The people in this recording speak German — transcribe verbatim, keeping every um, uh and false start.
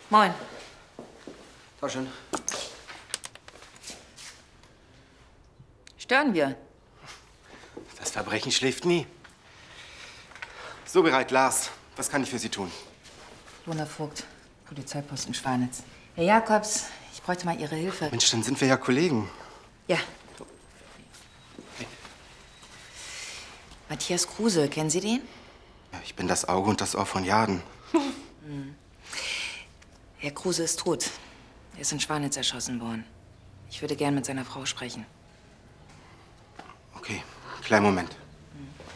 Moin. War schön. Stören wir? Das Verbrechen schläft nie. So bereit, Lars. Was kann ich für Sie tun? Lona Vogt, Polizeiposten Schwanitz. Herr Jakobs, ich bräuchte mal Ihre Hilfe. Mensch, dann sind wir ja Kollegen. Ja. Matthias Kruse, kennen Sie den? Ja, ich bin das Auge und das Ohr von Jaden. Hm. Herr Kruse ist tot. Er ist in Schwanitz erschossen worden. Ich würde gern mit seiner Frau sprechen. Okay, kleinen Moment.